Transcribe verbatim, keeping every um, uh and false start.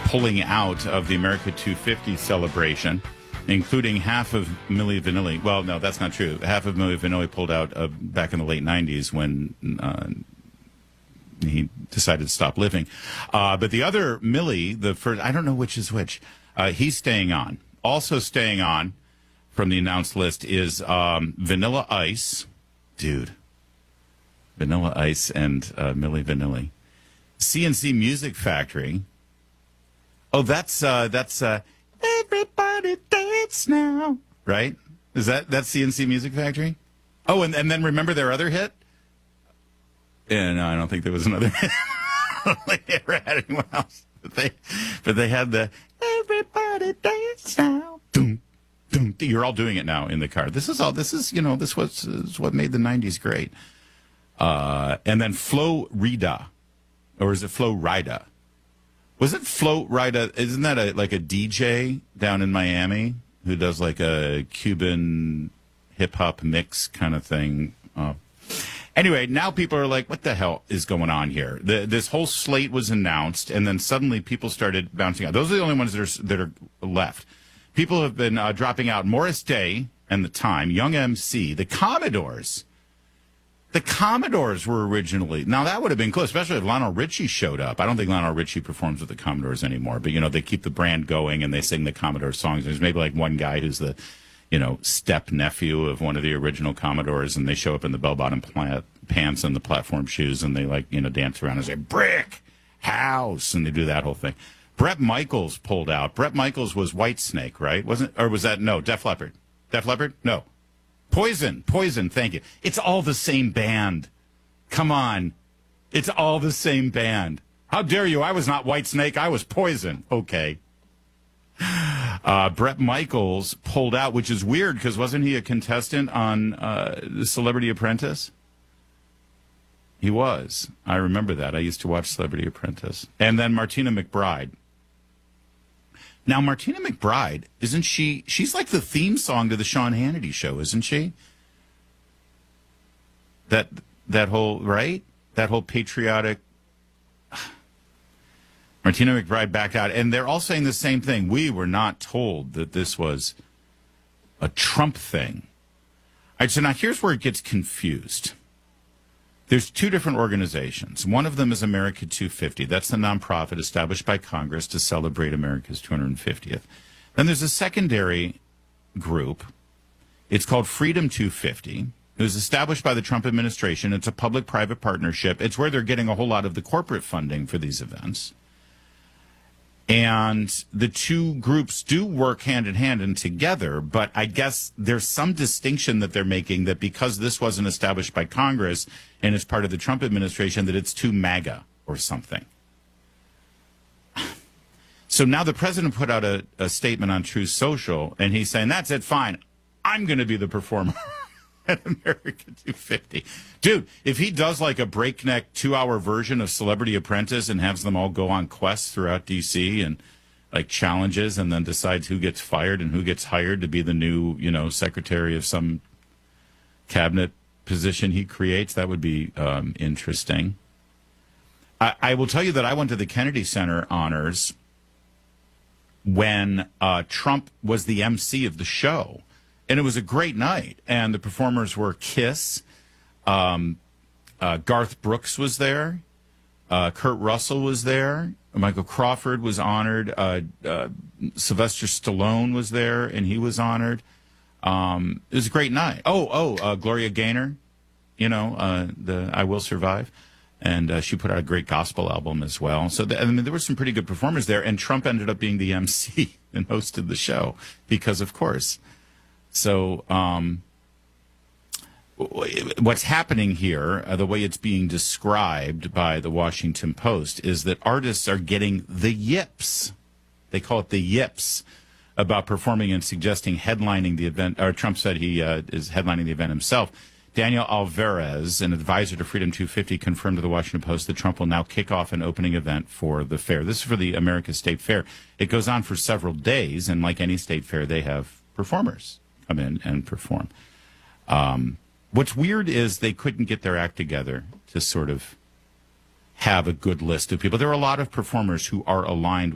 pulling out of the America two fifty celebration, including half of Milli Vanilli. Well, no, that's not true. Half of Milli Vanilli pulled out uh, back in the late nineties when uh, he decided to stop living. Uh, but the other Milli, the first, I don't know which is which, uh, he's staying on. Also staying on from the announced list is um, Vanilla Ice. Dude. Vanilla Ice and uh, Milli Vanilli. C N C Music Factory. Oh, that's uh, that's uh, Everybody Dance Now, right? Is that that's C N C Music Factory? Oh, and, and then remember their other hit? Yeah, no, I don't think there was another hit. I don't think they ever had anyone else. But they, but they had the Everybody Dance Now. Doom, doom. You're all doing it now in the car. This is all. This is you know. This was is what made the nineties great. Uh, and then Flo Rida, or is it Flo Rida? Was it Flo Rida? Isn't that a, like a D J down in Miami who does like a Cuban hip hop mix kind of thing? Uh, anyway, now people are like, what the hell is going on here? The, this whole slate was announced, and then suddenly people started bouncing out. Those are the only ones that are, that are left. People have been uh, dropping out. Morris Day and The Time, Young M C, The Commodores. The Commodores were originally, now that would have been cool, especially if Lionel Richie showed up. I don't think Lionel Richie performs with the Commodores anymore, but, you know, they keep the brand going and they sing the Commodore songs. There's maybe like one guy who's the, you know, step-nephew of one of the original Commodores, and they show up in the bell-bottom plant, pants and the platform shoes, and they, like, you know, dance around and say, brick, house, and they do that whole thing. Bret Michaels pulled out. Bret Michaels was Whitesnake, right? Wasn't, or was that, no, Def Leppard. Def Leppard? No. Poison, Poison, thank you. It's all the same band. Come on. It's all the same band. How dare you? I was not Whitesnake. I was Poison. Okay. Uh, Bret Michaels pulled out, which is weird because wasn't he a contestant on uh, The Celebrity Apprentice? He was. I remember that. I used to watch Celebrity Apprentice. And then Martina McBride. Now, Martina McBride, isn't she, she's like the theme song to the Sean Hannity show, isn't she? That, that whole, right? That whole patriotic, Martina McBride backed out. And they're all saying the same thing. We were not told that this was a Trump thing. All right, so now here's where it gets confused. There's two different organizations. One of them is America two fifty. That's the nonprofit established by Congress to celebrate America's two hundred fiftieth. Then there's a secondary group. It's called Freedom two fifty. It was established by the Trump administration. It's a public-private partnership. It's where they're getting a whole lot of the corporate funding for these events. And the two groups do work hand in hand and together, but I guess there's some distinction that they're making that because this wasn't established by Congress and it's part of the Trump administration, that it's too MAGA or something. So now the president put out a, a statement on Truth Social, and he's saying, that's it, fine. I'm going to be the performer at America two fifty. Dude, if he does like a breakneck two-hour version of Celebrity Apprentice and has them all go on quests throughout D C and like challenges and then decides who gets fired and who gets hired to be the new, you know, secretary of some cabinet position he creates, that would be um, interesting. I, I will tell you that I went to the Kennedy Center honors when uh, Trump was the M C of the show. And it was a great night. And the performers were Kiss. Um, uh, Garth Brooks was there. Uh, Kurt Russell was there. Michael Crawford was honored. Uh, uh, Sylvester Stallone was there, and he was honored. Um, it was a great night. Oh, oh, uh, Gloria Gaynor, you know, uh, the I Will Survive. And uh, she put out a great gospel album as well. So, the, I mean, there were some pretty good performers there. And Trump ended up being the M C and hosted the show because, of course. So um, what's happening here, uh, the way it's being described by the Washington Post, is that artists are getting the yips. They call it the yips about performing and suggesting headlining the event. Or Trump said he uh, is headlining the event himself. Daniel Alvarez, an advisor to Freedom two fifty, confirmed to the Washington Post that Trump will now kick off an opening event for the fair. This is for the America State Fair. It goes on for several days, and like any state fair, they have performers come in and perform. Um, what's weird is they couldn't get their act together to sort of have a good list of people. There are a lot of performers who are aligned